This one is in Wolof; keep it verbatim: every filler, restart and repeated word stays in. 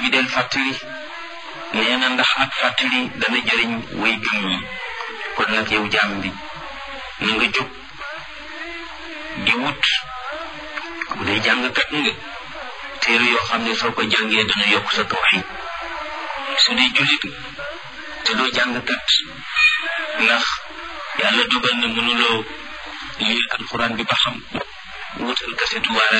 del fàttali nee na ndax ak fàttali dana jëriñ way gëm ñi kon nag yow jaam bi na nga jóg di wut bu dee jàngkat nga téere yoo xam ne soo ko jàngee dana yokk sa tawxiid su dee jullit te doo jàngkat ndax yàlla dogal na mënuloo lii alxuraan bi ba xam wutal kasetu waara